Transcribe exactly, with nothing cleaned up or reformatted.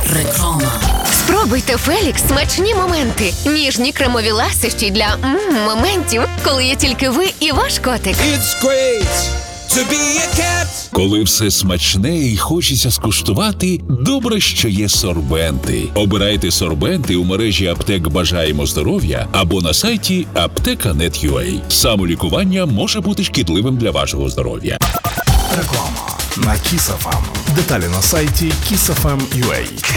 Реклама. Спробуйте Фелікс смачні моменти. Ніжні кремові ласощі для м, моментів, коли є тільки ви і ваш котик. It's great to be a cat. Коли все смачне і хочеться скуштувати, добре, що є сорбенти. Обирайте сорбенти у мережі аптек «Бажаємо здоров'я» або на сайті аптека крапка нет крапка ю а. Самолікування може бути шкідливим для вашого здоров'я. Реклама на Kiss еф ем. Деталі на сайті кіс еф ем крапка ю а.